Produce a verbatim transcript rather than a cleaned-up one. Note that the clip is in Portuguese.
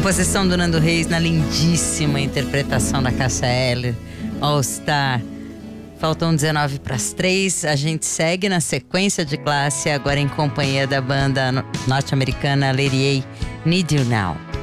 Composição do Nando Reis na lindíssima interpretação da Cássia Eller, All Star. Faltam dezenove para as três. A gente segue na sequência de classe, agora em companhia da banda norte-americana Lady A, Need You Now.